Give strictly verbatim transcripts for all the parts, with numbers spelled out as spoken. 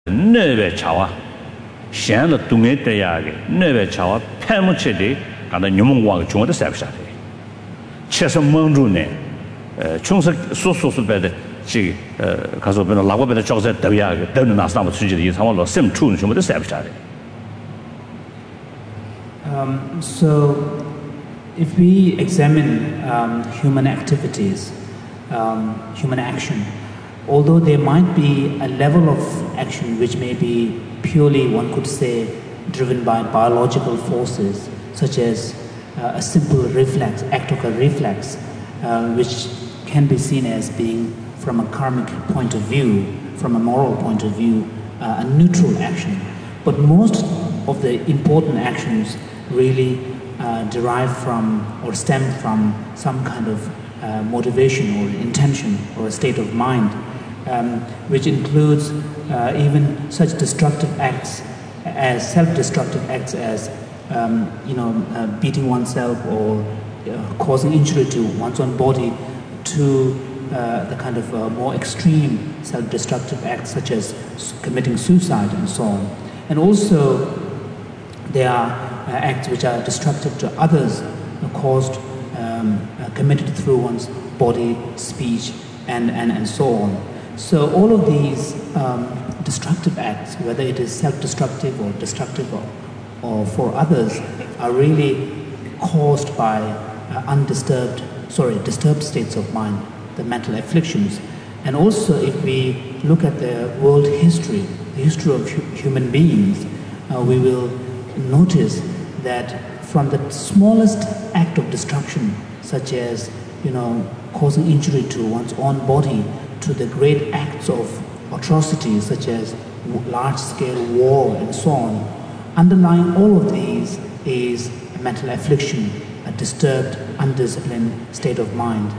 neve chawa shen la dunge de ya ge neve chawa pemu che de ga da nyum wa chung de sa sha de che se mong zu ne呃chung se so so so be de ji呃ka so be la go be de zhao ze de ya ge de na sa ma chu ji de cha wa lo sim chu chung de sa sha de um so if we examine um, human activities, um, human action, although there might be a level of action which may be purely, one could say, driven by biological forces, such as uh, a simple reflex, act of a reflex, uh, which can be seen as being, from a karmic point of view, from a moral point of view, uh, a neutral action. But most of the important actions really uh, derive from or stem from some kind of uh, motivation or intention or a state of mind, um, which includes uh, even such destructive acts as self-destructive acts as um, you know uh, beating oneself or uh, causing injury to one's own body, to uh, the kind of uh, more extreme self-destructive acts such as committing suicide and so on. And also there are uh, acts which are destructive to others, uh, caused, um, uh, committed through one's body, speech, and, and, and so on. So all of these um, destructive acts, whether it is self-destructive or destructive or, or for others, are really caused by uh, undisturbed, sorry, disturbed states of mind, the mental afflictions. And also if we look at the world history, the history of hu human beings, uh, we will notice that from the smallest act of destruction, such as you know causing injury to one's own body, to the great acts of atrocities such as large-scale war and so on, underlying all of these is a mental affliction, a disturbed, undisciplined state of mind.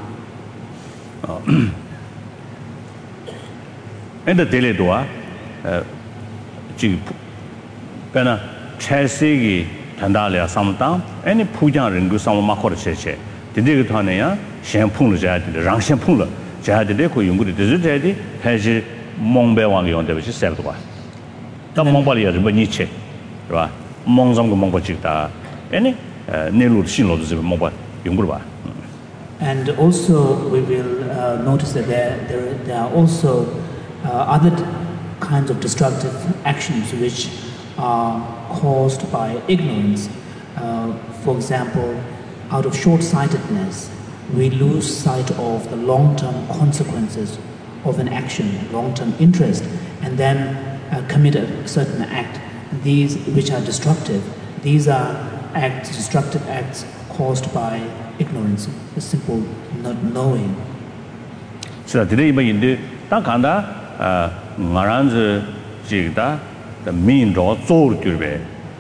And the daily doa, ji, pena chelsea tandalia samtang, any pujang ringu sama makor cheche. The day to Hania, shampoo jadi, rang shampoo, jadi de ko yungu de jadi, has Mongbe Wang on the which is seven. The Mongolia is Beniche, right? Mongzong Mongojita, any Nelu Shino Mongba, Yungurba. And also we will uh, notice that there, there, there are also uh, other kinds of destructive actions which are caused by ignorance. Uh, for example, out of short-sightedness, we lose sight of the long-term consequences of an action, long-term interest, and then uh, commit a certain act. These which are destructive, these are acts, destructive acts caused by ignorance, a simple not knowing. So today, in the Takanda, Maran's Jigda, the mean draw soul to be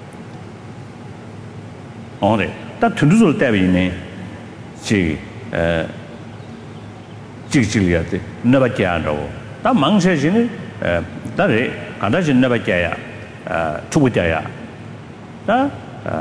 on it. That to do that in Jig Jigliat, never candle. That monk says in it, that is, Kandashin never care, two day. That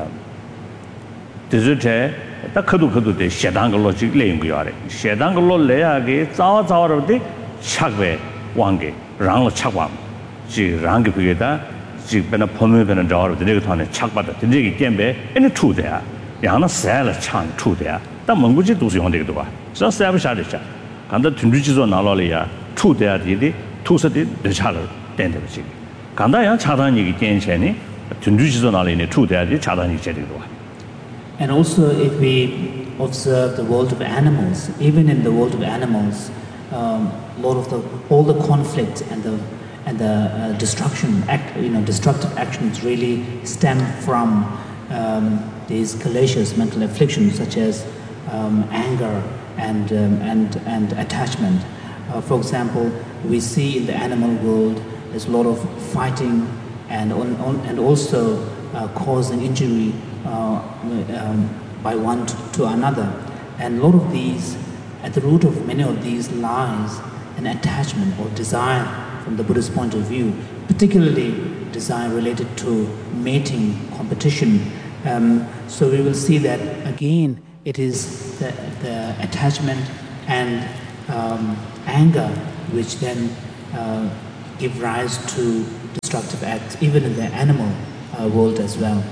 desert. The Kudu Kudu de Shadangolo Languare. Shadangolo Leage, Zawa Zawa of the Chagwe, Wange, Rang Chagwam. She rang Pigeta, she been a pomme and a door of the Negaton, Chakbata, the Nigi Gembe, and a two there. Yana Sala Chan, two there. The Monguji does you on the door. So Savishadisha. And the Tunduchis on Alolia, two there did, two set the Chatter, Dendavici. Kandaya Chatani Gencheni, Tunduchis on Alini, two there, the Chatani Chedidua. And also if we observe the world of animals, even in the world of animals, um, a lot of the, all the conflict and the, and the uh, destruction, act, you know, destructive actions really stem from um, these calacious mental afflictions such as um, anger and, um, and, and attachment. Uh, for example, we see in the animal world there's a lot of fighting and, on, on, and also uh, causing injury Uh, um, by one to, to another, and a lot of these, at the root of many of these lies an attachment or desire from the Buddhist point of view, particularly desire related to mating, competition. Um, so we will see that again it is the, the attachment and um, anger which then uh, give rise to destructive acts, even in the animal uh, world as well.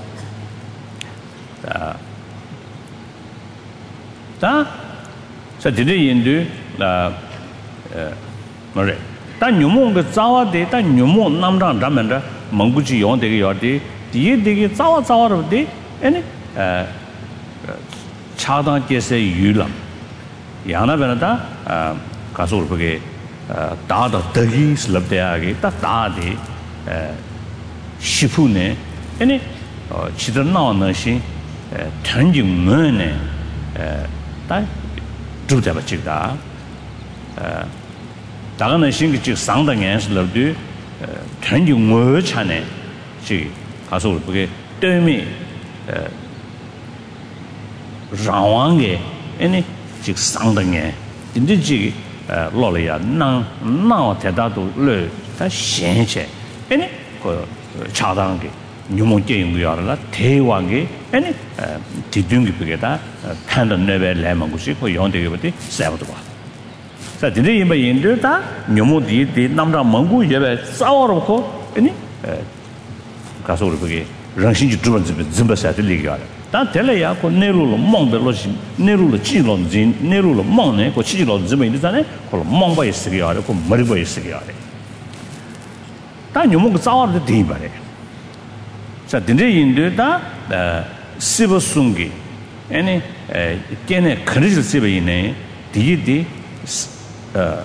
Da, so today in the uh, uh, ta nyumo ge zawa de ta nyumo namrang ramanda mangguji yon de yorde die de zawa zawa de ene uh chadang jese yulam yana benada uh kasul bege da da dagi slab de age ta da de uh shifu ne ene chidan na na shin tanjing mo ne 다 주자바 지다 어 다가는 신기 상당히 슬럽도 전중 뭐 차네 지 가서 그게 때문에 어 라왕게 아니 지 상당히 근데 지 로려야 나 나와 대다도 르다 신체 아니 그 차당게 뉴몬게인구야라 대왕게 아니 디둥기 비게다 판단 레벨 레망고시 그 용되게부터 세버도 봐. 자, 근데 이마 인도다 뉴몬디 디 남자 몽고 예베 싸워놓고 아니 가서 우리 거기 정신지 두번 좀버사들 리가. 다 될래야 그 내로로 몽벨로시 내로로 지론 진 내로로 몽네 그 지로 좀 있는데 그 몽바 있으게 하고 그 머리바 있으게 하래. 다 뉴몬 그 싸워도 돼 봐래. 자, 근데 인도다 시버숭기 아니 걔네 그릇을 쓰베이네 디디 어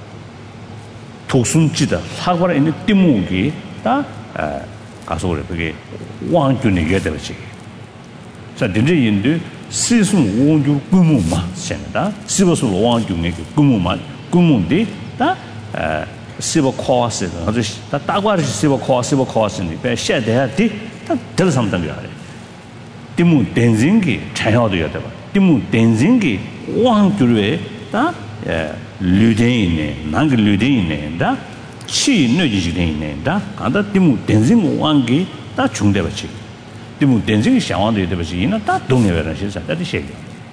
독순지다 사과를 있는 띠무기 다 가서 그래 그게 왕준이 얘들지 자 근데 인도 시순 원주 꾸무마 sen다 시버수 왕준이 꾸무마 꾸무디 다 시버 코스 아주 다 따과를 시버 코스 시버 코스니 배 셔대야디 다 들삼던 거야 timu tenzing chayado ya deba timu tenzing wang gyurwe da luden ne nang luden ne da chi no ji ji ne da kada timu tenzing wang gi da chung de ba chi timu tenzing shawang de ba chi na da dong ne ba shi sa da shi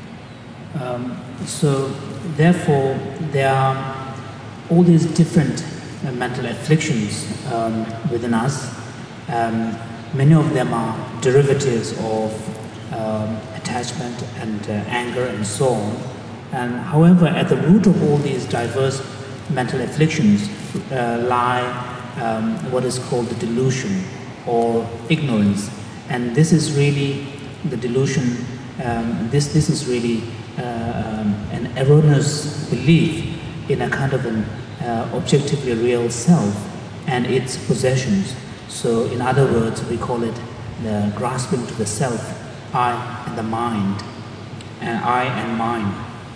um so therefore there are all these different uh, mental afflictions um, within us. um Many of them are derivatives of um, attachment and uh, anger and so on. And however, at the root of all these diverse mental afflictions uh, lie um, what is called the delusion or ignorance. And this is really the delusion, um, this, this is really uh, um, an erroneous belief in a kind of an uh, objectively real self and its possessions. So in other words, we call it the grasping to the self, I and the mind, and I and mine.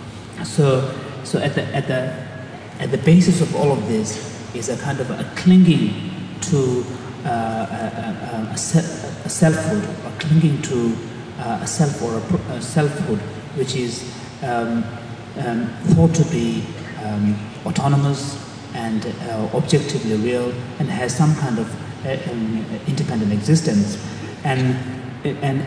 So, so at the at the at the basis of all of this is a kind of a clinging to uh, a, a, a, a selfhood, or clinging to uh, a self or a, a selfhood, which is um, um, thought to be um, autonomous and uh, objectively real, and has some kind of Um, independent existence. And and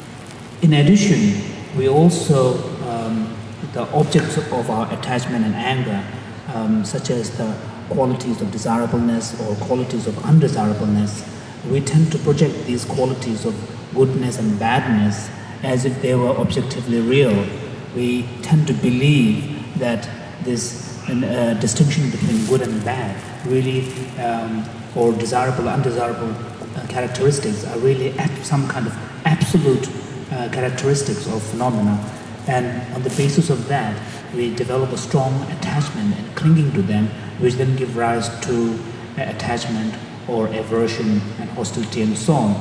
in addition, we also um, the objects of our attachment and anger, um, such as the qualities of desirableness or qualities of undesirableness, we tend to project these qualities of goodness and badness as if they were objectively real. We tend to believe that this uh, distinction between good and bad really um, or desirable, undesirable uh, characteristics are really some kind of absolute uh, characteristics of phenomena. And on the basis of that, we develop a strong attachment and clinging to them, which then give rise to uh, attachment or aversion and hostility and so on.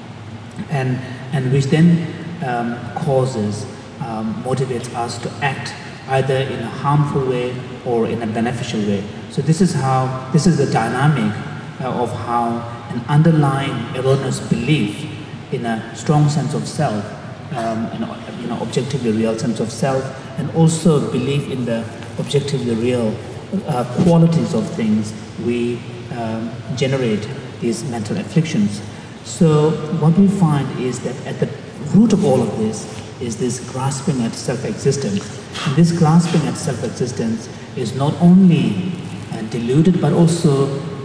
And, and which then um, causes, um, motivates us to act either in a harmful way or in a beneficial way. So this is how, this is the dynamic Uh, of how an underlying erroneous belief in a strong sense of self, um, an you know, objectively real sense of self, and also belief in the objectively real uh, qualities of things, we um, generate these mental afflictions. So what we find is that at the root of all of this is this grasping at self-existence. And this grasping at self-existence is not only uh, deluded but also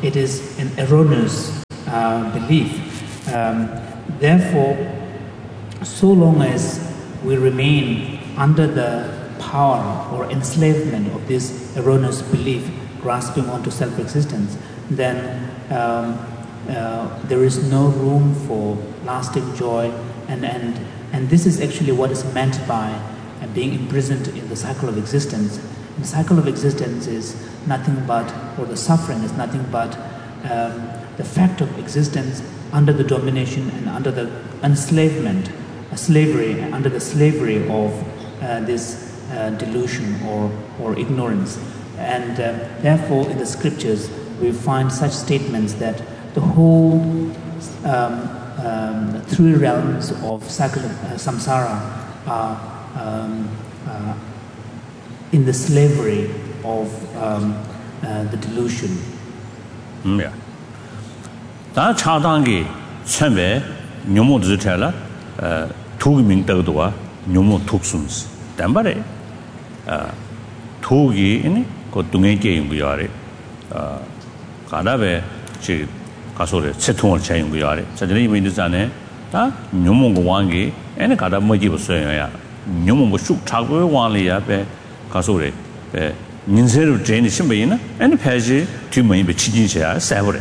it is an erroneous uh, belief. Um, therefore, so long as we remain under the power or enslavement of this erroneous belief, grasping onto self-existence, then um, uh, there is no room for lasting joy, and, and, and this is actually what is meant by uh, being imprisoned in the cycle of existence. The cycle of existence is nothing but, or the suffering is nothing but um, the fact of existence under the domination and under the enslavement, uh, slavery, under the slavery of uh, this uh, delusion or, or ignorance. And uh, therefore in the scriptures we find such statements that the whole um, um, three realms of cycle of uh, samsara are um, uh, in the slavery of um, uh, the delusion. Mm, yeah. 다 차단기 천배 묘모 지텔라 어 투기민 더도와 묘모 툭순스 담바레 어 투기 이니 그 동행 게임이야래 어 가다베 지 가소래 채통을 차용이야래 저들이 이미지잖아요 다 묘모 왕기 애네 가다 뭐지 없어요야 묘모 뭐쑥 차고 왕리야베 가소래 에 민세로 제니 심베이나 애네 패지 뒤면이 비치진셔야 사버래.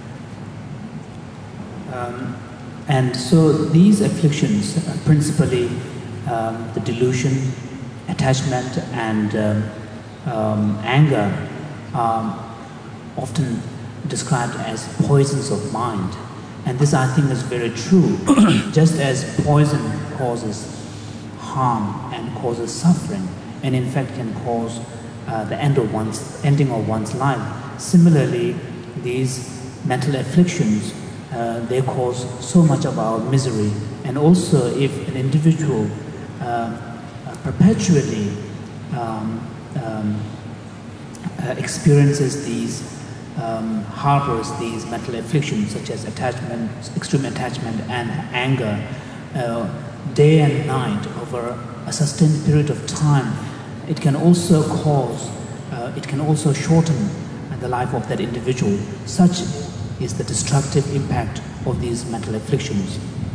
And so these afflictions, uh, principally um, the delusion, attachment, and um, um, anger, are often described as poisons of mind. And this, I think, is very true. Just as poison causes harm and causes suffering, and in fact can cause uh, the end of one's ending of one's life. Similarly, these mental afflictions, Uh, they cause so much of our misery. And also if an individual uh, uh, perpetually um, um, uh, experiences these, um, harbors these mental afflictions such as attachment, extreme attachment and anger, uh, day and night over a sustained period of time, it can also cause, uh, it can also shorten the life of that individual. Such is the destructive impact of these mental afflictions.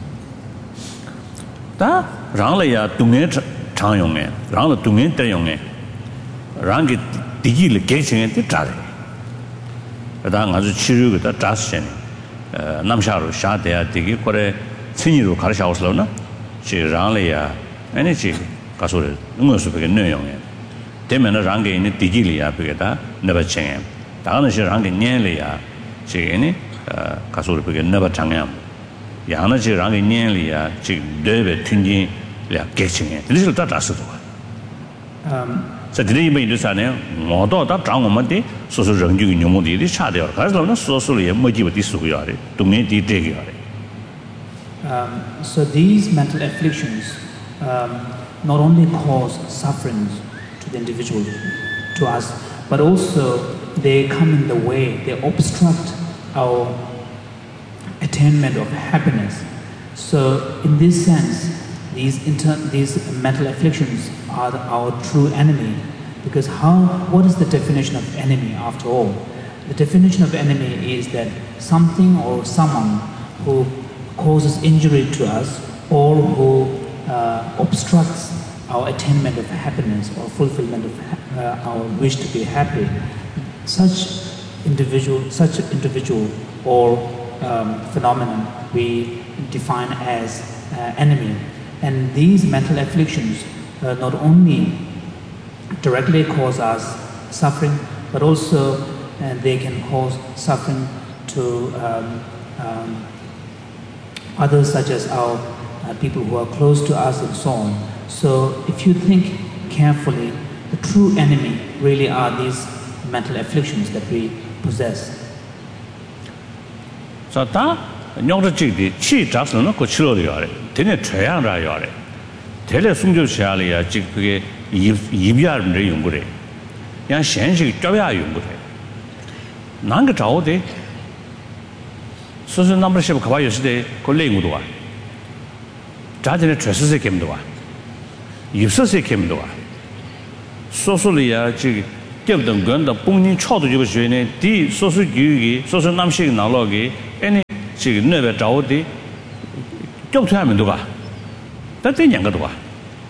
다 랑라야 동네 장용에 랑라 동네 대용에 랑기 디기를 개칭에 뜻자래. 다 아주 치료가 다 자스네. 어 남샤로 샤대야 디기 거래 친이로 가르쳐서나 지 랑라야 아니지 가소를 응어서 그게 내용에 되면은 랑게 있는 디기리야 그게다 너버칭에 다는 시 랑게 년리야 지니 어 가소를 그게 너버 장양 야는 지 랑게 년리야 지 네베 튼진 야 개칭에 이리를 다 다스도 음 저들이 이면도잖아요 모두 다 장원만데 소소 정규 녀모들이 차대요 그래서 소소를 뭐지도 디수고요 동네 디대기요. Um, so these mental afflictions um, not only cause sufferings to the individual, to us, but also they come in the way, they obstruct our attainment of happiness. So in this sense, these, inter these mental afflictions are the, our true enemy. Because how, what is the definition of enemy after all? The definition of enemy is that something or someone who causes injury to us or who uh, obstructs our attainment of happiness or fulfillment of uh, our wish to be happy. Such individual, such individual or um, phenomenon we define as uh, enemy. And these mental afflictions uh, not only directly cause us suffering, but also uh, they can cause suffering to um, um, others, such as our uh, people who are close to us and so on. So if you think carefully, the true enemy really are these mental afflictions that we possess. So that nyongda chigdi chi jasno no ko chilo yore tene chayang ra yore tele sungjo chali ya chig ge yibya re yongure yang shen shi jya yongure nang ge zhao de so so number ship ka ba yo de ko le ngu do wa zha de chue se kem do wa yib se se kem do wa so so li ya chig 겹던 건다 본인 쳐도 주고 주네 디 소수 교육이 소수 남식 나로기 아니 지금 내가找的 겹쳐하면 누가 that's the other one.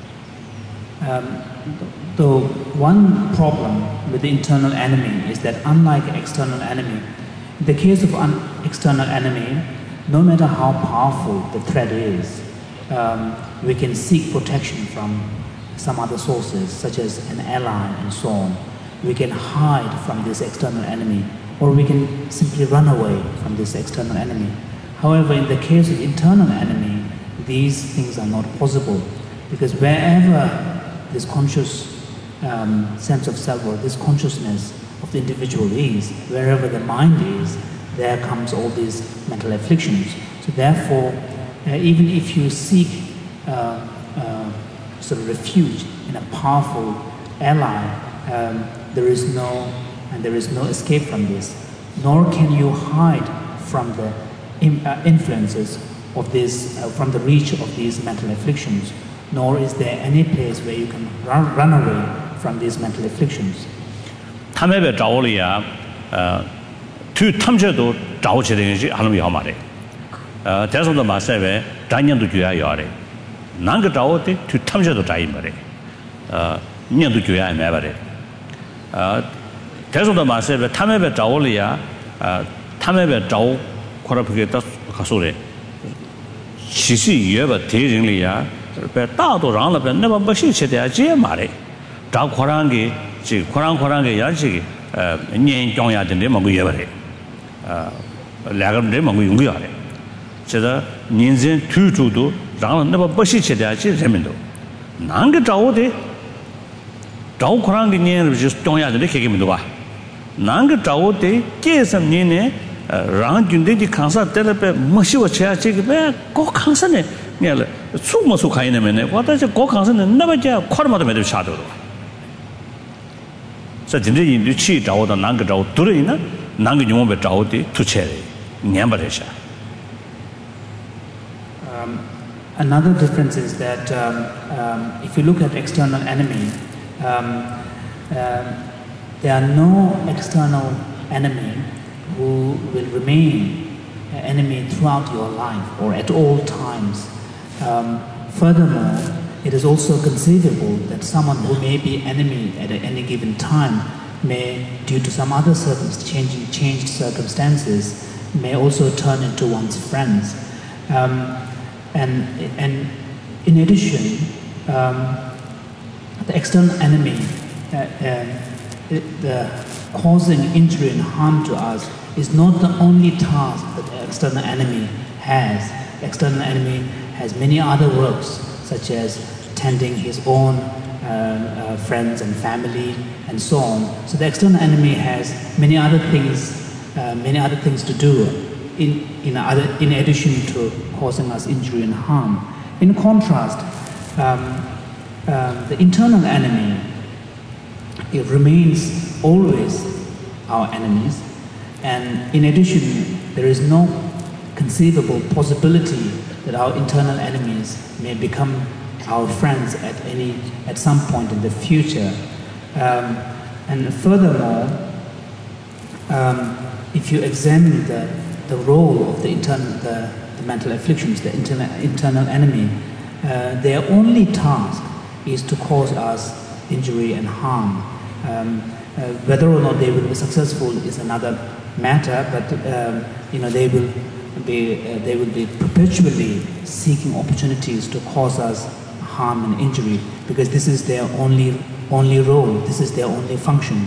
Um, the one problem with the internal enemy is that unlike external enemy, in the case of an external enemy, no matter how powerful the threat is, um, we can seek protection from some other sources, such as an ally and so on. We can hide from this external enemy, or we can simply run away from this external enemy. However, in the case of internal enemy, these things are not possible, because wherever this conscious um, sense of self or this consciousness of the individual is, wherever the mind is, there comes all these mental afflictions. So therefore, uh, even if you seek uh, uh, sort of refuge in a powerful ally, um, there is no and there is no escape from this, nor can you hide from the in, uh, influences of this, uh, from the reach of these mental afflictions, nor is there any place where you can run, run away from these mental afflictions. 他们被找了呀，呃，去他们这都找起来是还能要嘛的，呃，但是呢嘛，现在咱年都就要要的，哪个找的去他们这都找一没的，呃，年都就要买吧的，呃，但是呢嘛，现在他们被找了呀，呃，他们被找，可能不给他他说的。 其实也不提人了呀，被大多让了被那么不兴趣的这嘛的，找扩张给这扩张扩张给也这个呃年长呀的那么个也不的，呃两个人么个用不了的，这个年轻推出都让了那么不兴趣的这人们都，哪个找的，找扩张给年就是长呀的那给们都吧，哪个找的这什么年呢？ 让军队的抗杀得了被没修起来，这个被搞抗杀呢，你了，出没出看那边呢？我但是搞抗杀呢，那么叫快了嘛都没得下头了。这真正印度去找的哪个找对了呢？哪个用被找的出去了，年不得下。 Um, another difference is that um, um, if you look at external enemy, um, uh, there are no external enemy who will remain an enemy throughout your life or at all times. Um, furthermore, it is also conceivable that someone who may be enemy at any given time may, due to some other circumstances, changing, changed circumstances, may also turn into one's friends. Um, and, and in addition, um, the external enemy, uh, uh, the causing injury and harm to us is not the only task that the external enemy has. The external enemy has many other works, such as tending his own uh, uh, friends and family and so on. So the external enemy has many other things, uh, many other things to do in, in, other, in addition to causing us injury and harm. In contrast, um, um, the internal enemy, it remains always our enemies, and in addition, there is no conceivable possibility that our internal enemies may become our friends at any at some point in the future. Um, and furthermore, um, if you examine the, the role of the internal the, the mental afflictions, the internal internal enemy, uh, their only task is to cause us injury and harm. Um, uh, whether or not they will be successful is another matter, but um, you know they will be uh, they will be perpetually seeking opportunities to cause us harm and injury, because this is their only only role. This is their only function.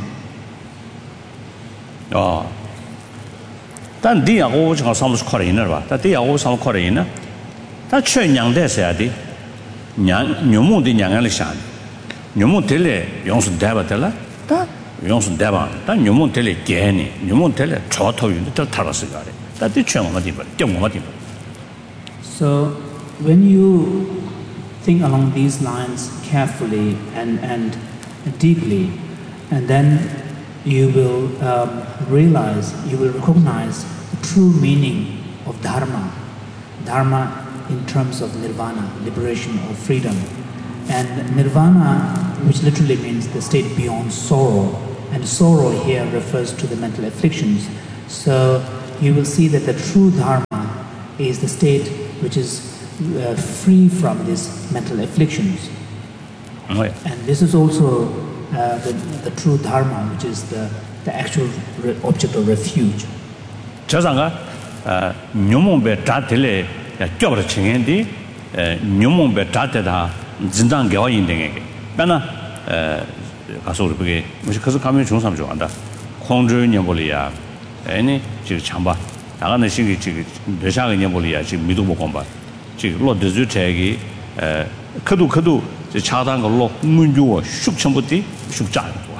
Oh. 但第二个我讲上面是靠人了吧？但第二个上面靠人呢，他劝娘的谁的？娘娘母的娘来想，娘母得了用是得不得了？但用是得吧？但娘母得了给你，娘母得了超头用的都他了是个的，但对劝我们地方，对我们地方。 So when you think along these lines carefully and and deeply, and then you will um, realize, you will recognize the true meaning of dharma. Dharma in terms of nirvana, liberation or freedom. And nirvana, which literally means the state beyond sorrow, and sorrow here refers to the mental afflictions. So you will see that the true Dharma is the state which is uh, free from these mental afflictions. Oh, yeah. And this is also uh, the, the true Dharma, which is the, the actual re object of refuge. 저상가 nyumongbe tatele 껴버 칭엔디 nyumongbe tateda 진당 겨인등에게 나나 가서 우리 무슨 가서 가면 중삼 좋아한다. 공주 년볼이야. 아니 지금 참봐. 나가는 시기 지금 대상의 년볼이야. 지금 미도 못 건봐. 지금 로드즈 책이 에 크도 크도 저 차단 걸로 문주어 숙청부터 숙장 좋아.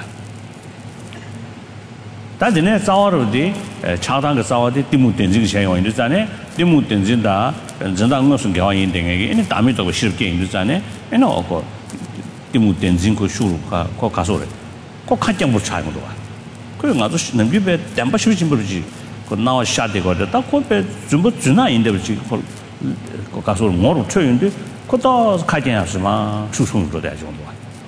단전에 싸워르디 차단 그 싸워디 디무 된지 현용 있잖아요. 디무 된진다. 전당 무슨 겨인 등에게 이 담이 또 쉽게 있잖아요. 에는 어거 디무 된진 그 수가 거 가서래. 꼭 한장 못 차는 거 봐. 그래 가서 넘비배 담바 쉬진 버지. 그 나와 샤데 거다. 딱 코페 좀 주나 인데 버지. 그 가서 뭐로 쳐인데 그것도 가진하지만 수송도 돼 정도.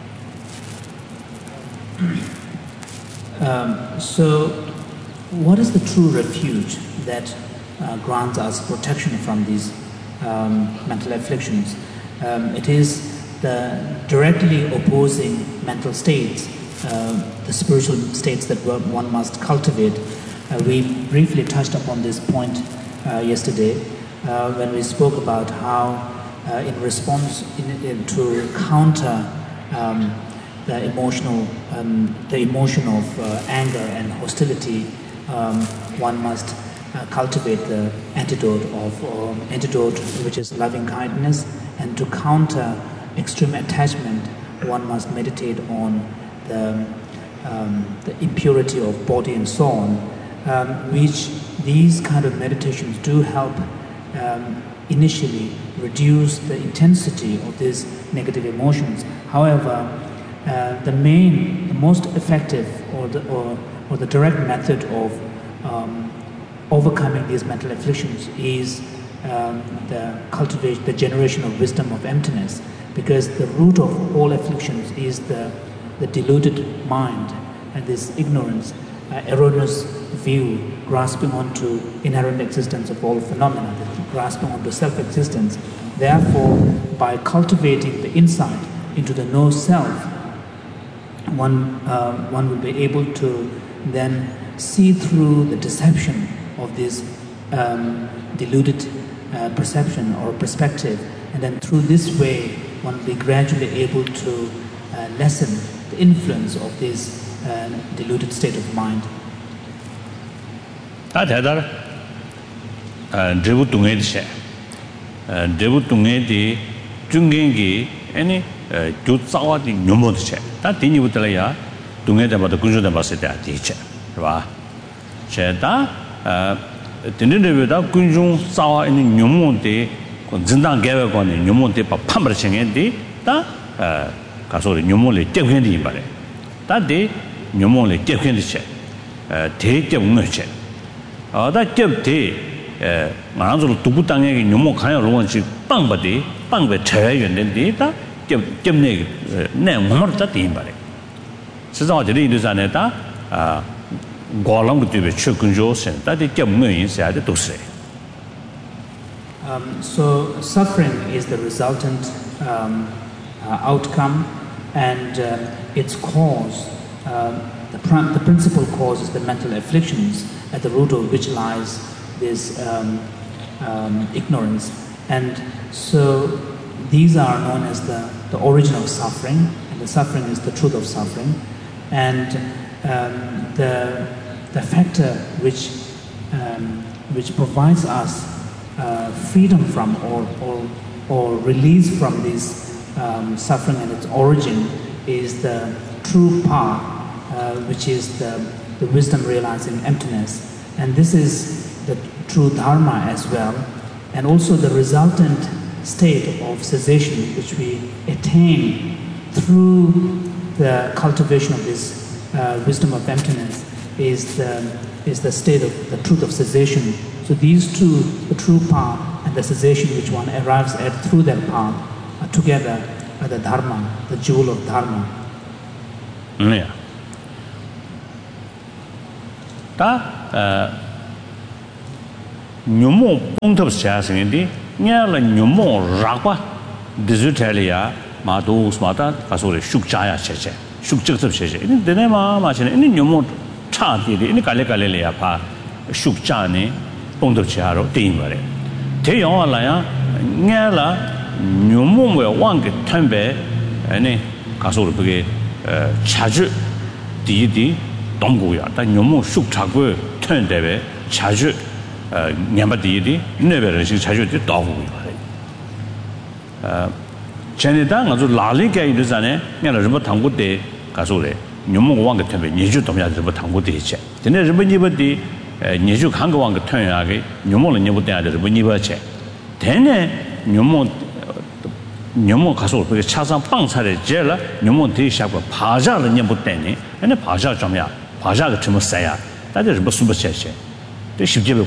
Um, so, what is the true refuge that uh, grants us protection from these um, mental afflictions? Um, it is the directly opposing mental states, uh, the spiritual states that one must cultivate. Uh, we briefly touched upon this point uh, yesterday uh, when we spoke about how, uh, in response in, in, to counter um, the emotional, um, the emotion of uh, anger and hostility, um, one must uh, cultivate the antidote of um, antidote, which is loving kindness, and to counter extreme attachment, one must meditate on the, um, the impurity of body and so on, um, which these kind of meditations do help um, initially reduce the intensity of these negative emotions. However, Uh, the main, the most effective or the, or, or the direct method of um, overcoming these mental afflictions is um, the cultivation, the generation of wisdom of emptiness, because the root of all afflictions is the, the deluded mind and this ignorance, uh, erroneous view, grasping onto inherent existence of all phenomena, grasping onto self-existence. Therefore, by cultivating the insight into the no-self, One, uh, one will be able to then see through the deception of this um, deluded uh, perception or perspective, and then through this way one will be gradually able to uh, lessen the influence of this uh, deluded state of mind. 다 대달 대부 동해지 대부 동해디 중경기 아니 교사와디 녀모드체 다 디니부터야 동해대마다 군주대 봤을 때 디체 봐 제다 어 드는데보다 군중 싸와 있는 녀모데 진당 개회관의 녀모데 판벌 챙인데 다 가서 녀모를 떼견이 말해 다데 녀모를 떼견이 체 대대 운어체 어다 떼대 에 만으로 두부 땅에 녀모 가요 로원지 빵바디 빵베 제연된데 다 gemne ne ngomar ta tin bare siza de ri sa ne ta a golang de be chukunjo sen ta de gemne yin sa de to se. Um so suffering is the resultant um, uh, outcome, and uh, its cause, uh, the pr the principal cause is the mental afflictions, at the root of which lies this um, um, ignorance, and so these are known as the, the origin of suffering, and the suffering is the truth of suffering, and um, the, the factor which, um, which provides us uh, freedom from or, or, or release from this um, suffering and its origin is the true path, uh, which is the, the wisdom realizing emptiness, and this is the true Dharma as well, and also the resultant state of cessation which we attain through the cultivation of this uh, wisdom of emptiness is the, is the state of the truth of cessation. So these two, the true path and the cessation which one arrives at through that path, are together are the Dharma, the jewel of Dharma. Yeah. 다 nyumo pungtab siasingdi nyala nyumo rakpa digitalia ma dos mata kasore shukchaya cheche shukchaktab cheche ini dene ma ma chene ini nyumo cha ti ini kale kale le ya pha shukcha ne pungtab charo tin bare te yong la ya nyala nyumo we wang ge tanbe ani kasore bege chaju di di donggu ya da nyumo shukchago tendebe chaju 어 냠바디디 네베르시 자주디 따고 이거래 어 전에다 아주 라리게 이르잖아요 내가 좀 당고대 가서래 뇽모 왕 같은 배 니주 도면 좀 당고대 있지 근데 좀 니버디 니주 한거 왕 같은 야게 뇽모는 니버대 아들 뭐 니버체 되네 뇽모 뇽모 가서 그 차상 빵차를 제라 뇽모 대샤고 바자를 니버대니 근데 바자 좀야 바자가 좀 써야 다들 뭐 숨버체체 Um,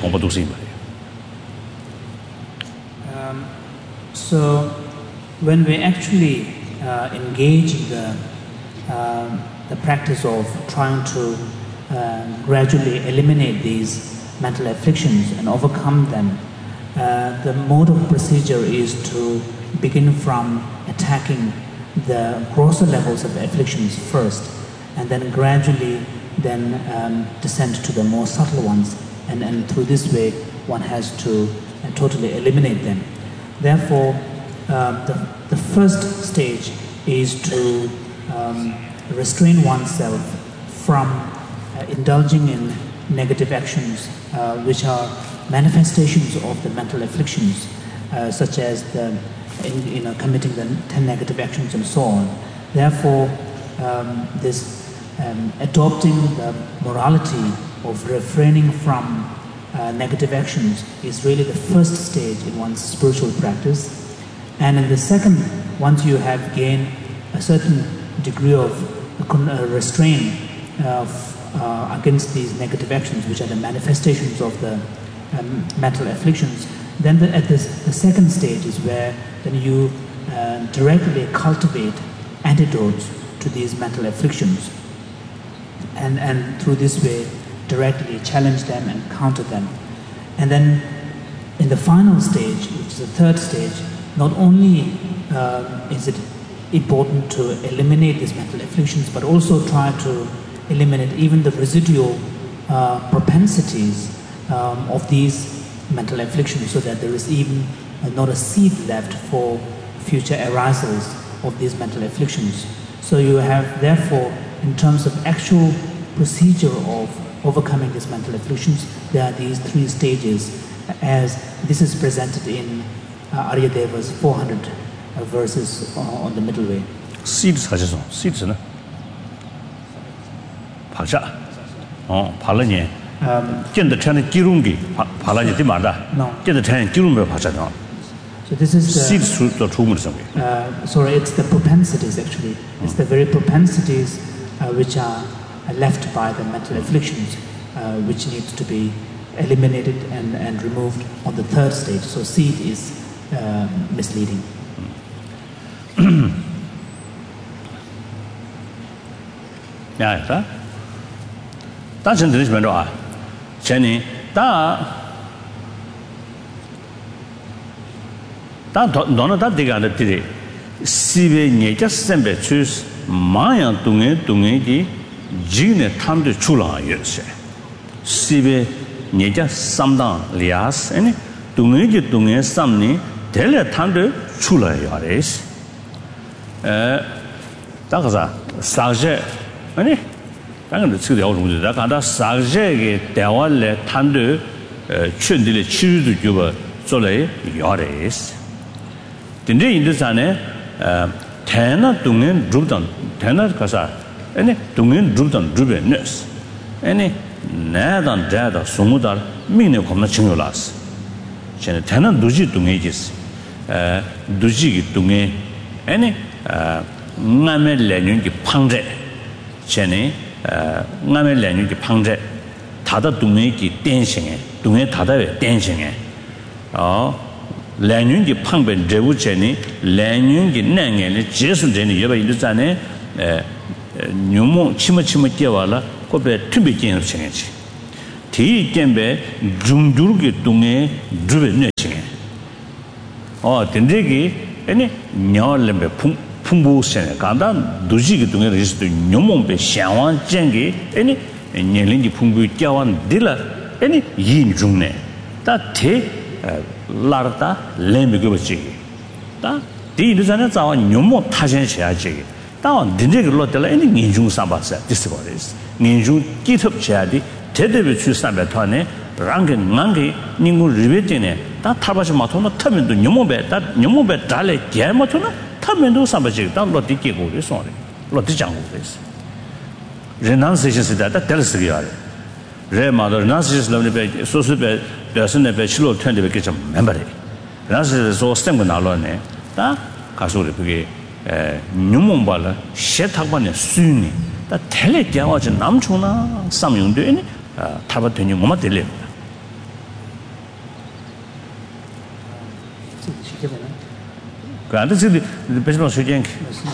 so, when we actually uh, engage in the, uh, the practice of trying to uh, gradually eliminate these mental afflictions and overcome them, uh, the mode of procedure is to begin from attacking the grosser levels of afflictions first, and then gradually then um, descend to the more subtle ones. And, and through this way, one has to uh, totally eliminate them. Therefore, uh, the, the first stage is to um, restrain oneself from uh, indulging in negative actions, uh, which are manifestations of the mental afflictions, uh, such as the, in, you know, committing the ten negative actions and so on. Therefore, um, this um, adopting the morality of refraining from uh, negative actions is really the first stage in one's spiritual practice. And in the second, once you have gained a certain degree of uh, restraint uh, uh, against these negative actions, which are the manifestations of the um, mental afflictions, then the, at this, the second stage is where then you uh, directly cultivate antidotes to these mental afflictions. And, and through this way, directly challenge them and counter them. And then in the final stage, which is the third stage, not only uh, is it important to eliminate these mental afflictions, but also try to eliminate even the residual uh, propensities um, of these mental afflictions, so that there is even uh, not a seed left for future arisals of these mental afflictions. So you have, therefore, in terms of actual procedure of overcoming these mental afflictions, there are these three stages, as this is presented in uh, Aryadeva's four hundred uh, verses uh, on the middle way. Seeds, seeds, seeds, no? Pacha. Oh, Palanya. Get the China Kirungi, Palanya Timada. No. Get the China Kirumba Pacha. So this is the seeds to the true uh, sorry, it's the propensities actually. It's the very propensities uh, which are left by the mental afflictions, uh, which needs to be eliminated and, and removed on the third stage. So seed is uh, misleading. Yeah, that. That's in this matter. Jenny, that. That don't that dig on the today. See, you just send it to Maya doing it, doing it. Jine tam de chula yese sibe nyeja samdang lias ene dunge ji dunge samni dele tam de chula yares eh dagaza saje ene 당은 그 되어 오는 거다. 간다 사제게 대화를 탄도 춘들의 치유도 주고做了 야레스. 근데 인도산에 대나 동은 룹던 대나 가서 아니 동은 룹던 룹에너스 아니 나단 자다 소무다 민에 겁나 증요라스. 쟤네 대나 누지 동에지스 에 누지기 동에 아니 나메 레뉴기 팡제 쟤네 나메 레뉴기 팡제 다다 동에기 댄싱에 동에 다다에 댄싱에 어 레뉴기 팡벤 제우체니 레뉴기 냉에니 제수제니 여바 일자네 에 뉴모 치마치마 깨와라 고베 튜비긴 생이지 티 겜베 중두르게 동에 주베 내칭 어 된데기 아니 녀얼레베 풍 풍부세 간다 두지기 동에 리스도 녀몽베 샹완 쟁기 아니 녀린지 풍부 껴완 딜라 아니 인중네 다테 라르다 렘베고지 다 디르자네 자와 녀몽 타전셔야지 다원 된데기로 될 아니 인중 삼바세 디스버리스 인중 기톱 쳐야지 제대로 출산배 터네 랑게 랑게 ningu 리베티네 다 타바시 마토나 타면도 녀모베 다 녀모베 달래 개마토나 타면도 삼바지 다 로티 깨고 소리 로티 장고 그랬어 레난세시스다 다 텔스기야 레마도 레난세시스는 소스베 배선에 배치로 텐데 좀 멤버리 레난세시스 소 스템고 나로네 다 가소리 그게 에 녀몽발라 셰탁반에 수니 다 텔레 개와지 남초나 삼용되니 타바 되니 뭐만 될래 그런데 지금 배치로 수행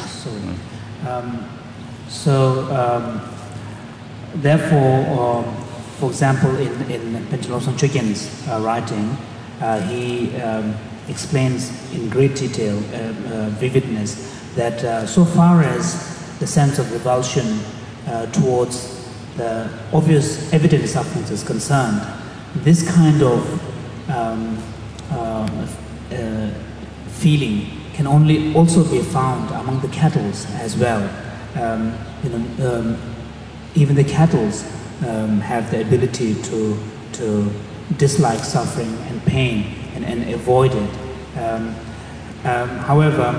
um so um therefore um, for example in in Penteloson Chugyen's uh, writing uh, he um, explains in great detail uh, uh, vividness that uh, so far as the sense of revulsion uh, towards the obvious evident sufferings is concerned, this kind of um, uh, uh, feeling can only also be found among the cattle as well. Um, you know, um, even the cattle um, have the ability to to dislike suffering and pain and, and avoid it. Um, um, however,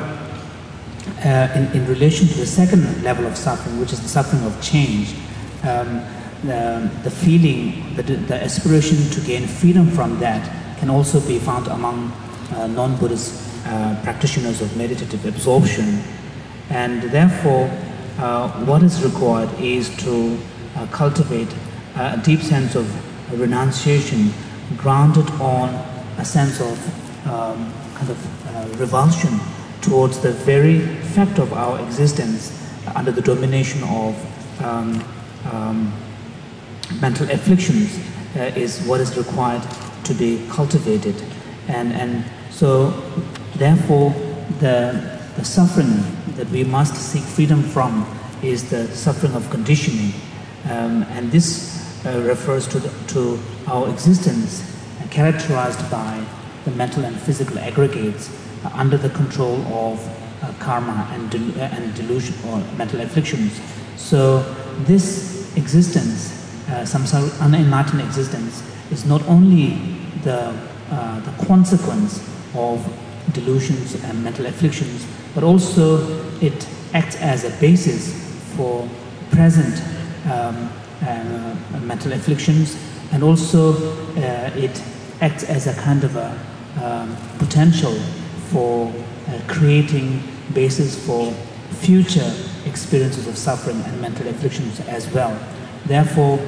uh, in, in relation to the second level of suffering, which is the suffering of change, um, the, the feeling, the, the aspiration to gain freedom from that can also be found among uh, non-Buddhist uh, practitioners of meditative absorption. And therefore, uh, what is required is to uh, cultivate a deep sense of renunciation grounded on a sense of um, kind of uh, revulsion towards the very fact of our existence under the domination of um, um, mental afflictions uh, is what is required to be cultivated. And, and so, therefore, the, the suffering that we must seek freedom from is the suffering of conditioning. Um, and this uh, refers to, the, to our existence uh, characterized by the mental and physical aggregates uh, under the control of uh, karma and, del and delusion or mental afflictions. So this existence, uh, samsara, unenlightened existence, is not only the, uh, the consequence of delusions and mental afflictions, but also it acts as a basis for present um, uh, mental afflictions, and also uh, it acts as a kind of a um, potential for uh, creating basis for future experiences of suffering and mental afflictions as well. Therefore,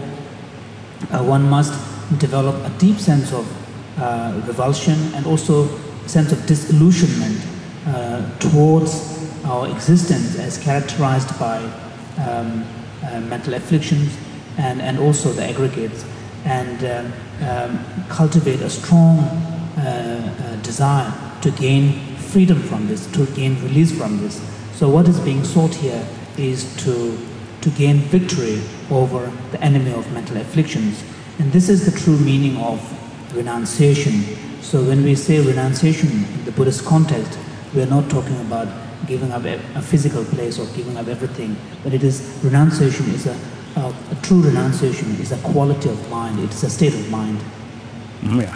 uh, one must develop a deep sense of uh, revulsion and also a sense of disillusionment uh, towards our existence as characterized by um, uh, mental afflictions and, and also the aggregates, and um, um, cultivate a strong uh, uh, desire to gain freedom from this, to gain release from this. So what is being sought here is to, to gain victory over the enemy of mental afflictions. And this is the true meaning of renunciation. So when we say renunciation in the Buddhist context, we are not talking about giving up a, a physical place or giving up everything, but it is, renunciation is a, a, a true renunciation is a quality of mind, it is a state of mind. Yeah.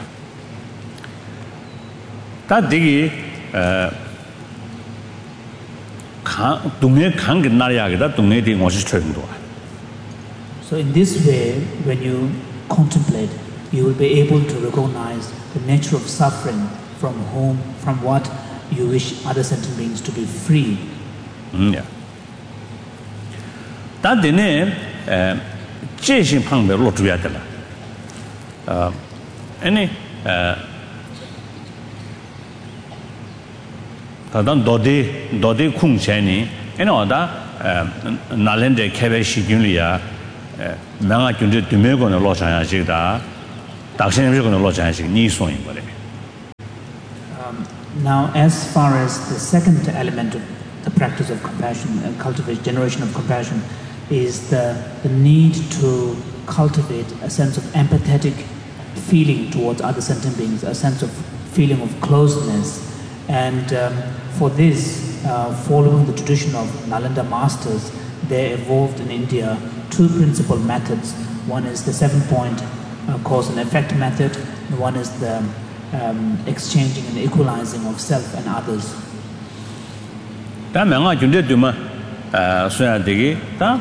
That digi so in this way, when you contemplate, you will be able to recognize the nature of suffering from whom, from what you wish other sentient beings to be free. Yeah. That dine jishin pangbe lo zhuya de la. Any 다단 도디 도디 쿵체니 에노다 나렌데 케베 시균리야 명아 군제 두메고는 로장야식다. 당신님이고는 로장야식 니송인 거래. Now, as far as the second element of the practice of compassion, uh, cultivate generation of compassion, is the, the need to cultivate a sense of empathetic feeling towards other sentient beings, a sense of feeling of closeness. And um, for this, uh, following the tradition of Nalanda masters, they evolved in India two principal methods. One is the seven-point uh, cause and effect method, and one is the um, exchanging and equalizing of self and others. 다 명아 준대 두마 아 소야 되게 다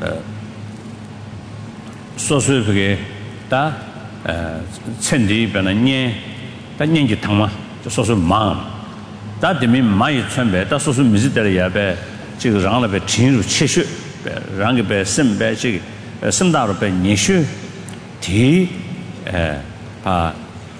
소소하게 다 천지 변한 다 년기 탕마 소소 마음 다 되미 마이 천배 다 소소 미지들이야배 지금 랑라배 진루 치슈 랑게 심배 지 심다로 배 니슈 디에바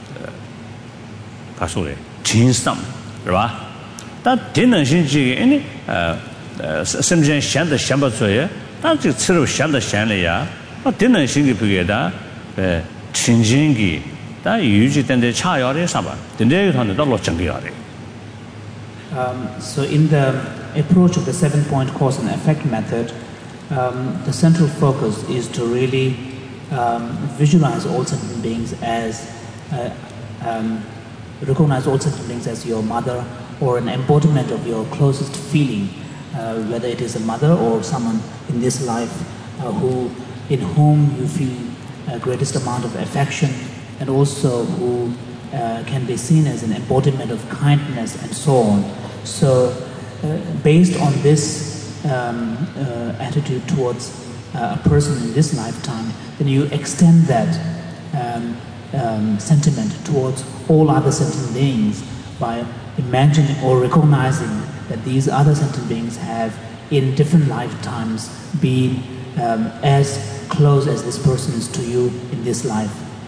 가소래 진삼 그봐 다 되는 신지 아니 어 심전 샹的想不出来다这吃肉想的想了呀아 되는 신기 비게다 에 진진기 다 유지된데 차야래 사바 된데 하는 더 로정기야래 Um so in the approach of the seven point cause and effect method, um, the central focus is to really um, visualize all sentient beings as uh, um, recognize all sentient beings as your mother or an embodiment of your closest feeling, uh, whether it is a mother or someone in this life uh, who, in whom you feel uh, greatest amount of affection, and also who uh, can be seen as an embodiment of kindness and so on. So, uh, based on this um, uh, attitude towards uh, a person in this lifetime, then you extend that um, um, sentiment towards all other sentient beings by imagining or recognizing that these other sentient beings have in different lifetimes been um, as close as this person is to you in this life.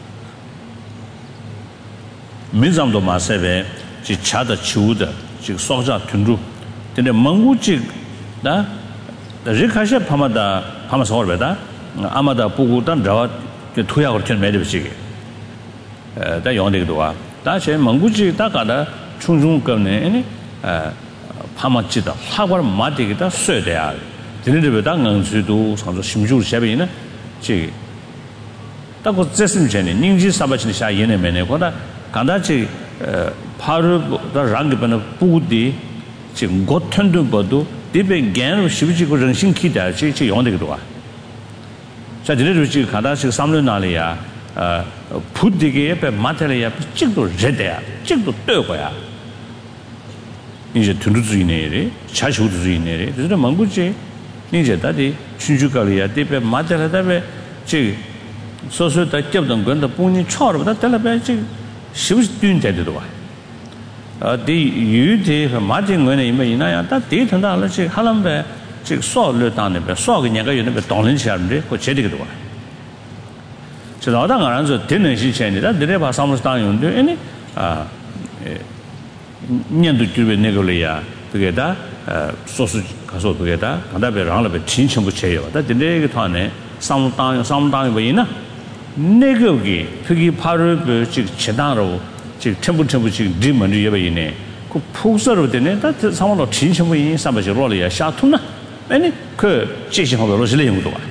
미잠도 마세베 지 차다 치우다 지 소자 튼루 근데 멍구지 나 리카셰 파마다 파마서 얼베다 아마다 보고단 저 토약을 전 매듭시게 에다 용되기도 와 다시 멍구지 다가다 충중 거네 아니 에 파마지다 화벌 마디기다 쇠돼야 드는데보다 응수도 상조 심주를 샤베이나 지 딱고 제스미 전에 닝지 사바치니 샤 예네메네 거다 간다지 파르 랑게번의 부디 지금 고튼도 봐도 디베 겐으로 시비지고 정신키다 지 지 용되기도 와 자, 드네도 지금 가다시 삼년 날이야 어 부디게 옆에 마텔이야 찍도 제대야 찍도 떠고야 이제 둔두주의네래 자주주의네래 그래서 망부지 이제 다디 춘주가리야 디베 마텔다베 지 소소다 접던 건데 본인 처음부터 달라베 지 시부시 뛴데도 와 어디 유대 마진 거네 이면 이나야 다 대통다를 지 하람베 지 소를 당네 베 소가 내가 요네 동는 사람들 그 제대로 와 저 나당 안서 되는 시체니다 내가 봐 사무소 당연데 아니 아 년도 주변 내걸이야 그게다 소수 가서 그게다 간다베 랑라베 진천부 제요 다 근데 그 안에 상당 상당히 뭐이나 내거기 그게 바로 그 제단으로 지금 템부 템부 지금 리먼이 예배이네 그 폭설로 되네 다 상황도 진천부 인 삼바지 로리야 샤투나 아니 그 제시하고 로실의 용도 와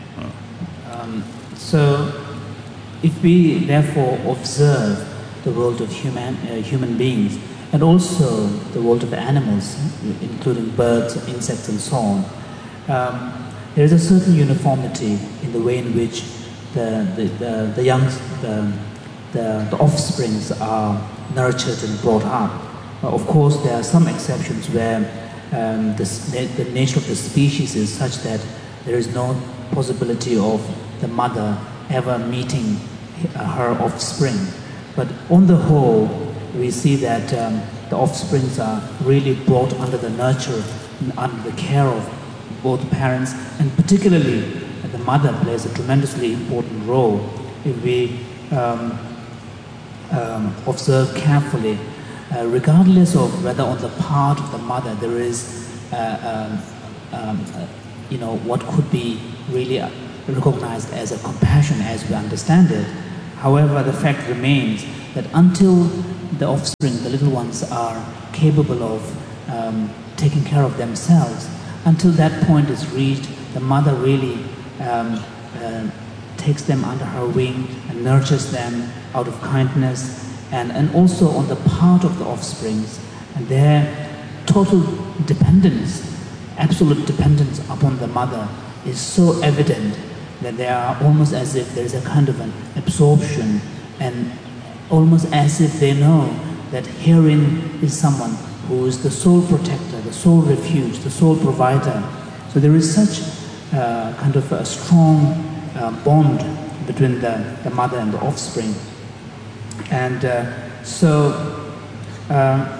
so if we therefore observe the world of human uh, human beings and also the world of the animals, including birds, insects, and so on, um, there is a certain uniformity in the way in which the the the, the young the, the the offsprings are nurtured and brought up. Uh, of course, there are some exceptions where um, the the nature of the species is such that there is no possibility of the mother ever meeting her offspring. But on the whole, we see that um, the offsprings are really brought under the nurture and under the care of both parents, and particularly uh, the mother plays a tremendously important role. If we um, um, observe carefully, uh, regardless of whether on the part of the mother there is, uh, um, um, uh, you know, what could be really a, recognized as a compassion as we understand it. However, the fact remains that until the offspring, the little ones, are capable of um, taking care of themselves, until that point is reached, the mother really um, uh, takes them under her wing and nurtures them out of kindness, and, and also on the part of the offsprings, and their total dependence, absolute dependence upon the mother is so evident that they are almost as if there is a kind of an absorption, and almost as if they know that herein is someone who is the sole protector, the sole refuge, the sole provider. So there is such uh, kind of a strong uh, bond between the, the mother and the offspring. And uh, so, uh,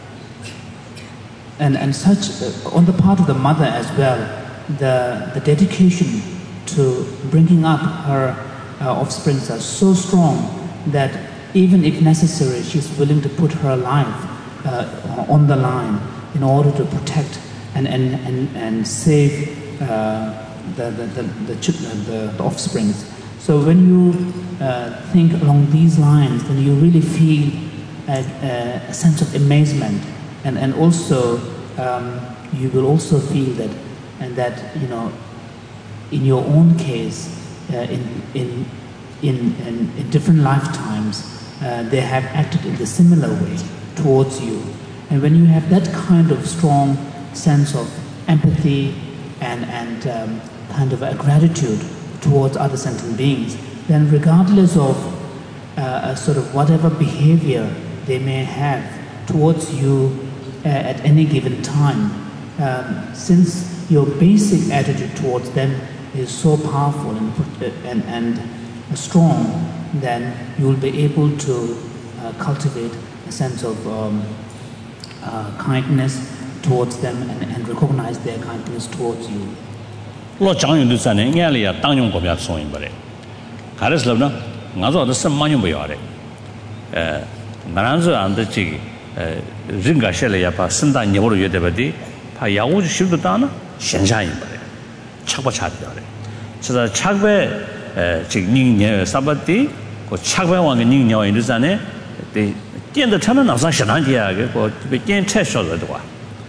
and, and such, uh, on the part of the mother as well, the, the dedication to bringing up her uh, offsprings are so strong that even if necessary, she's willing to put her life uh, on the line in order to protect and, and, and, and save uh, the, the, the, the, the, the offsprings. So when you uh, think along these lines, then you really feel a, a sense of amazement, and, and also um, you will also feel that, and that, you know, in your own case, uh, in, in, in, in, in different lifetimes, uh, they have acted in the similar way towards you. And when you have that kind of strong sense of empathy and, and um, kind of a gratitude towards other sentient beings, then regardless of uh, sort of whatever behavior they may have towards you uh, at any given time, um, since your basic attitude towards them is so powerful and, and, and strong, then you will be able to uh, cultivate a sense of um, uh, kindness towards them and, and recognize their kindness towards you. Lo chang yu du san ne ngai le ya tang yong ko bya so yin ba le ga le slo na nga zo de sem ma yong ba ya le eh ngaran zo an de chi eh rin ga she le ya pa sin da nyo ro ye de ba di pa ya wu shi du da na xian sha yin ba le chak ba cha de ya le so da chak be eh chi ning ne sa ba di ko chak be wang ge ning nyo yin du san ne de dian de cha na na sa xian dan ji ya ge ko be dian che sho de wa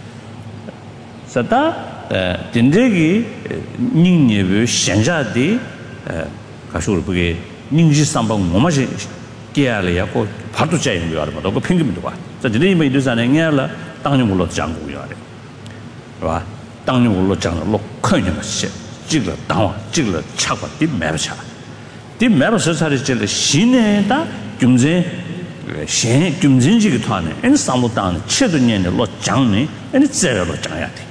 sa da 딘데기 닝니브 현자디 가쇼르부게 닝지 삼방 뭐마지 깨야래고 파도 짜이는 거 알아. 너그 팽기면도 봐. 자, 딘데이 이두산에 냐라 당뇨물로 장고 요래. 봐. 당뇨물로 장로 로 큰년 씨. 찍을 당와 찍을 차고 뒷 매버차. 뒷 매버서 살이질 신에다 김제 신 김진지기 토하네. 엔 삼로 당 쳇도년에 로 장네. 엔 제로 장야 돼.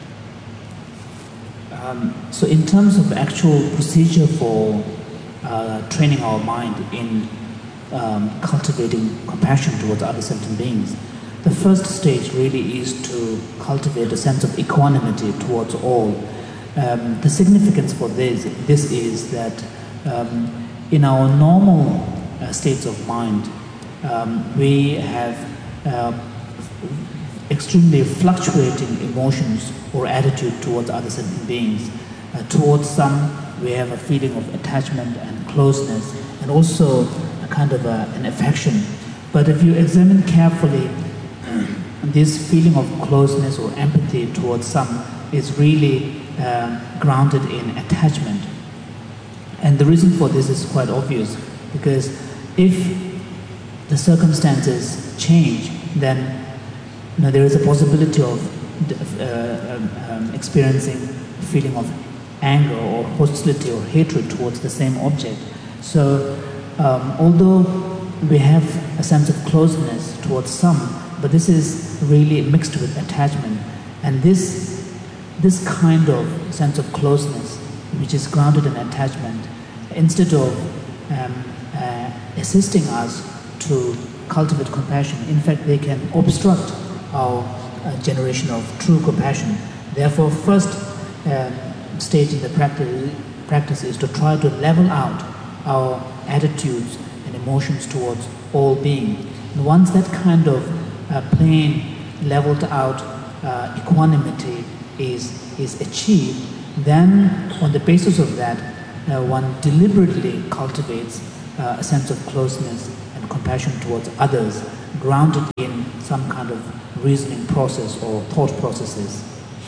Um, so in terms of actual procedure for uh, training our mind in um, cultivating compassion towards other sentient beings, the first stage really is to cultivate a sense of equanimity towards all. Um, the significance for this, this is that um, in our normal uh, states of mind, um, we have uh, extremely fluctuating emotions or attitude towards other sentient beings. Uh, towards some, we have a feeling of attachment and closeness, and also a kind of a, an affection. But if you examine carefully, this feeling of closeness or empathy towards some is really uh, grounded in attachment. And the reason for this is quite obvious, because if the circumstances change, then you know, there is a possibility of uh, um, um, experiencing a feeling of anger or hostility or hatred towards the same object. So, um, although we have a sense of closeness towards some, but this is really mixed with attachment. And this, this kind of sense of closeness, which is grounded in attachment, instead of um, uh, assisting us to cultivate compassion, in fact, they can obstruct our uh, generation of true compassion. Therefore, first uh, stage in the practice, practice is to try to level out our attitudes and emotions towards all beings. And once that kind of uh, plain, leveled out uh, equanimity is, is achieved, then on the basis of that, uh, one deliberately cultivates uh, a sense of closeness and compassion towards others, grounded in some kind of reasoning process or thought processes.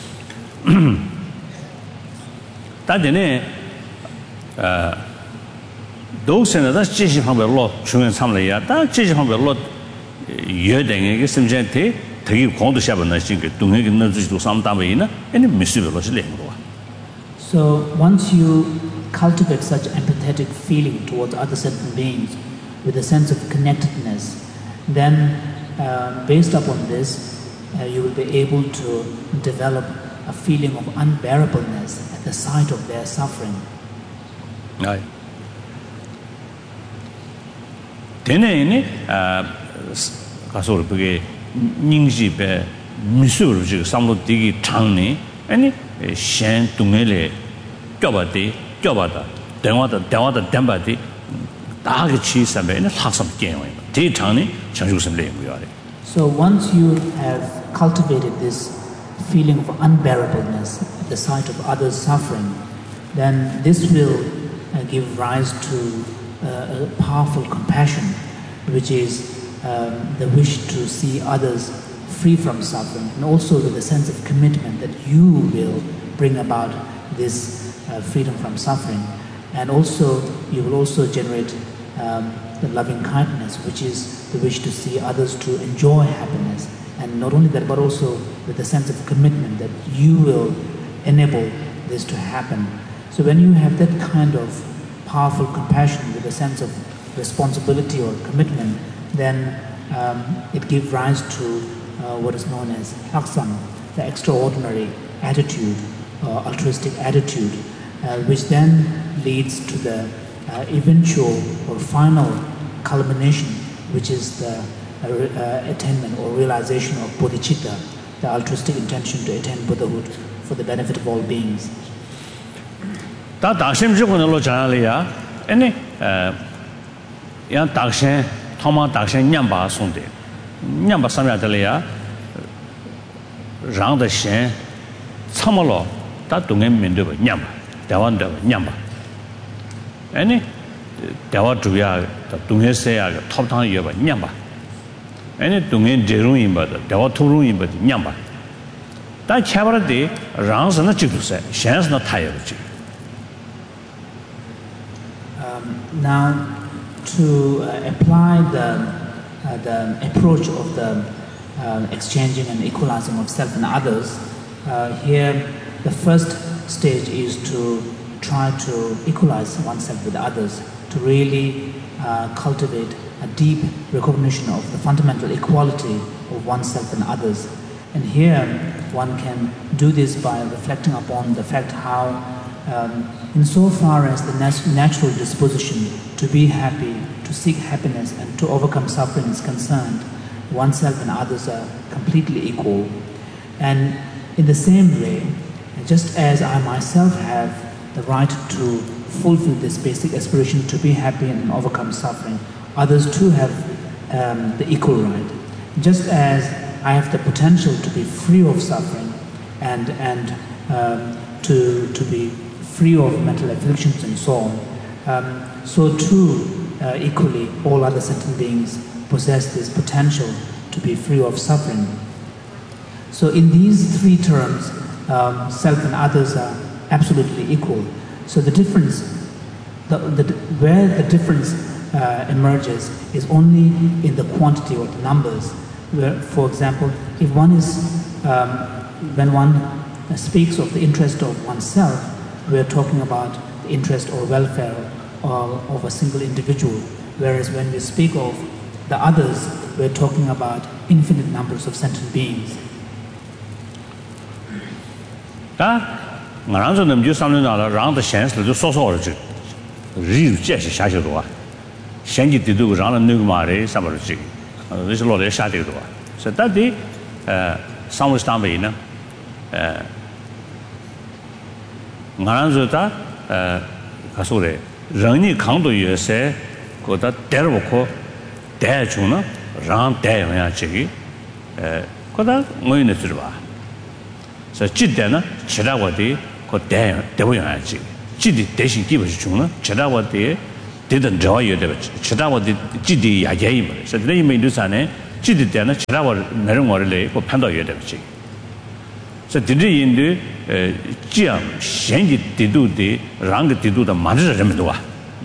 uh, those in the Jishi Humber lot, Chun Samlaya, that Jishi Humber lot, Yerding, Simjente, Tagi Kondo Shaban, I think, doing to some Tamina, and Missibility Lingua. So once you cultivate such empathetic feeling towards other sentient beings with a sense of connectedness, then uh, based upon this, uh, you will be able to develop a feeling of unbearableness at the sight of their suffering. Aye. Then, uh, Kasur Pugay, Ningji Be, Missouri, some of the Tangni, and Shan Tungele, Jobati, Jobata, Dewata, Dewata, Dembati, Dark cheese and lots of game. Tea Tangni, Chanjus and So once you have cultivated this feeling of unbearableness at the sight of others' suffering, then this will uh, give rise to uh, a powerful compassion, which is um, the wish to see others free from suffering, and also with a sense of commitment that you will bring about this uh, freedom from suffering. And also, you will also generate um, the loving kindness, which is the wish to see others to enjoy happiness. And not only that, but also with a sense of commitment that you will enable this to happen. So when you have that kind of powerful compassion with a sense of responsibility or commitment, then um, it gives rise to uh, what is known as laksam, the extraordinary attitude, uh, altruistic attitude, uh, which then leads to the uh, eventual or final culmination, which is the uh, uh, attainment or realization of bodhicitta, the altruistic intention to attain Buddhahood for the benefit of all beings. Da Dakshin Jukun Lo Janalia, any Yan Dakshin, Toma Dakshin Nyamba Sunde, Nyamba Samyatelia, Rang the Shen, Samalo, that Dungen Mindu, Nyamba, Dawanda, Nyamba. Any Dawaduya, the Dungesea, Top Town Yuba, Nyamba. Any Dungen Jeruin, but Dawaturuin, but Nyamba. That Chavaradi, Rangs and the Chituse, Shen's not tired. Now, to uh, apply the, uh, the approach of the uh, exchanging and equalizing of self and others, uh, here the first stage is to try to equalize oneself with others, to really uh, cultivate a deep recognition of the fundamental equality of oneself and others. And here one can do this by reflecting upon the fact how Um, insofar as the nat- natural disposition to be happy, to seek happiness and to overcome suffering is concerned, oneself and others are completely equal. And in the same way, just as I myself have the right to fulfill this basic aspiration to be happy and overcome suffering, others too have um, the equal right. Just as I have the potential to be free of suffering and, and um, to, to be free of mental afflictions and so on, um, so too, uh, equally, all other sentient beings possess this potential to be free of suffering. So in these three terms, um, self and others are absolutely equal. So the difference, the, the, where the difference uh, emerges is only in the quantity or the numbers. Where, for example, if one is, um, when one speaks of the interest of oneself, we are talking about the interest or welfare of, of a single individual, whereas when we speak of the others, we are talking about infinite numbers of sentient beings. Da, Maranzo Namju Samlana, round the chance to do so origin. Real Jess Shashua. Shangi to do round a Nugmare, Samarji. This is a lot of Shadua. So that day, some was Tambina. Maranzota, Kasure, Rani Kando U S A, Kota Terwoko, Dare Chuna, Ram Dare Chigi, Kota Moyneturba. So Chidana, Chidawati, Kota Dare, Dewayachi. 지디 대신 기버지 중은 제다와데 되던 저와요 되 제다와데 지디 야야이 뭐 그래서 내 인도산에 지디 때는 제다와 내는 거를 그 판도요 되지 그래서 디디 인도 지암 현지 디도데 랑 디도다 만들어면 좋아.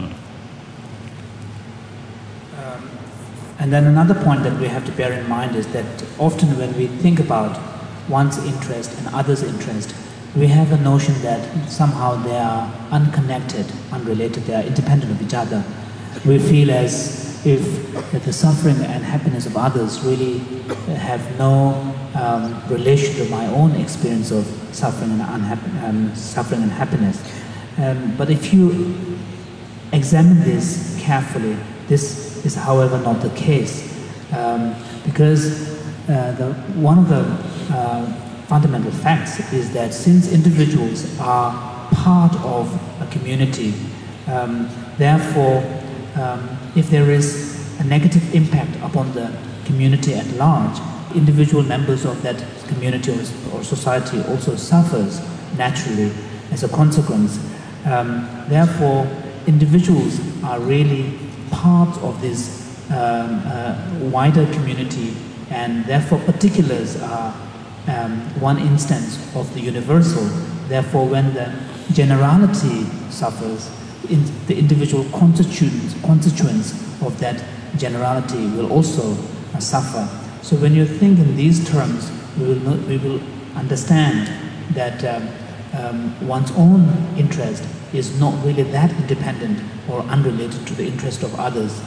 And then another point that we have to bear in mind is that often when we think about one's interest and others' interest, we have a notion that somehow they are unconnected, unrelated, they are independent of each other. We feel as if that the suffering and happiness of others really have no um, relation to my own experience of suffering and, unhapp- um, suffering and happiness. Um, but if you examine this carefully, this is however not the case, um, because uh, the, one of the uh, fundamental facts is that since individuals are part of a community, um, therefore um, if there is a negative impact upon the community at large, individual members of that community or, or society also suffers naturally as a consequence. Um, therefore, individuals are really part of this um, uh, wider community, and therefore particulars are um, one instance of the universal. Therefore, when the generality suffers, in the individual constituents, constituents of that generality will also uh, suffer. So when you think in these terms, we will, know, we will understand that um, um, one's own interest is not really that independent or unrelated to the interest of others.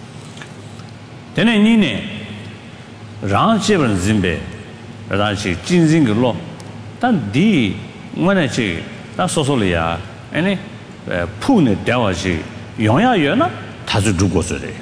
Then nine rang chebren zimbe rang chi jin jin ge lo dan di ngone chi da so so le ya ane pu ne da wa chi yong ya yue na ta zu du guo su de.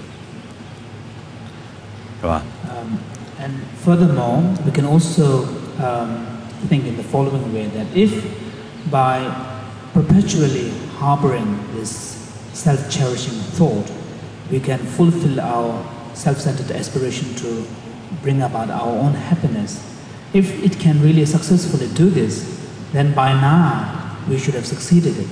And furthermore, we can also um, think in the following way, that if by perpetually harboring this self-cherishing thought, we can fulfill our self-centered aspiration to bring about our own happiness. If it can really successfully do this, then by now we should have succeeded it.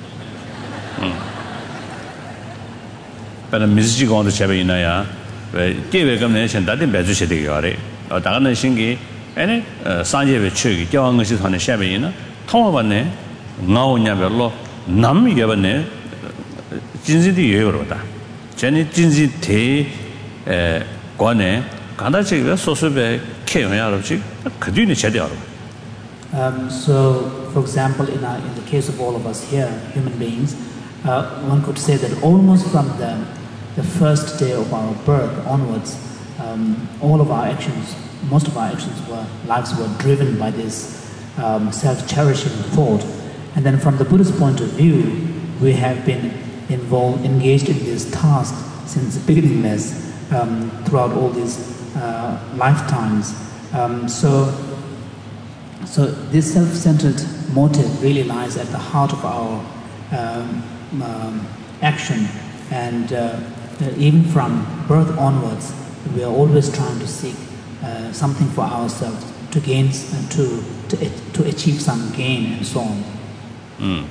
But the music on the Chabina, gave a combination that in Bezu Shedi, or Dana Shingi, any Sanje Chug, Young is on the Shabina, Tomabane, now never Nam Yavane, Jinzi the Euroda, Jenny Jinzi Te Guane, Kandachi, so be Kayamachi, Kaduni Shedi. Um, so, for example, in, our, in the case of all of us here, human beings, uh, one could say that almost from the, the first day of our birth onwards, um, all of our actions, most of our actions were, lives were driven by this um, self-cherishing thought. And then from the Buddhist point of view, we have been involved, engaged in this task since beginningless um, throughout all these uh, lifetimes. Um, so, So this self-centered motive really lies at the heart of our um, um, action, and uh, even from birth onwards, we are always trying to seek uh, something for ourselves, to gain, uh, to, to to achieve some gain, and so on. 음.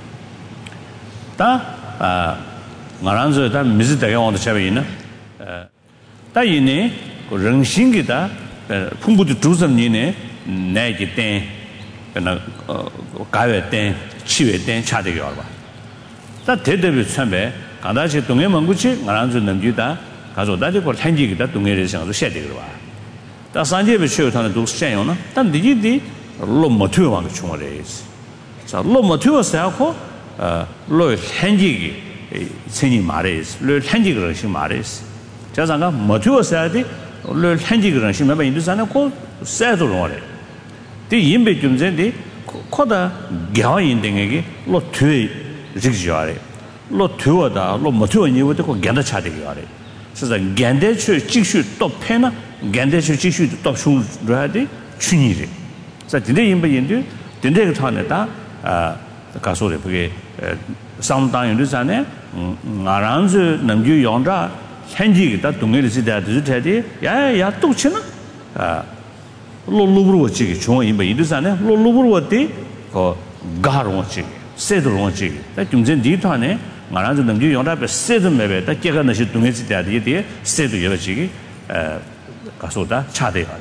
다 말한서 다 미즈다가 온다 차베이나. 다 이네 그 정신기다 풍부도 두섬니네 내기 때 그나 가외 때 치외 때 차대겨 봐. 다 대대비 참배 간다시 동해 먼구치 말한서 넘기다 가서 다들 현지기다 동해를 생각도 셔대거 봐. 다 산제비 쉬어타는 도 시장요나. 단 니지디 로모티브 왕 총어레스. 자 로모티브스 하고 로 현지기 생이 말레스. 로 현지기 그릇이 말레스. 자상가 모티브스 하디 로 현지기 그릇이 몇 인도산에 고 세도 로래. 디 임베 좀 전에 코다 겨인등에게 로 뒤에 직지하래. 로 뒤어다 로 모티브니부터 고 견다 차대기 하래. 그래서 견대추 직수 또 패나 견대추 직수 또 슈르하디 춘이래. 자 근데 임베 인도 근데 그 타네다 아 가소래 그게 상당히 전에 나란즈 남주 용자 현지가 동네를 지다도 되지 야야 또 치나 아 로로브로 지기 중앙 임베 인도산에 로로브로 어디 그 가로 지기 세도 롱지 다 김전 뒤ቷ네 말하는 능주 용답에 세도 매베 다 깨가 나시 동해지 대야디 세도 여러지기 에 가서다 차대가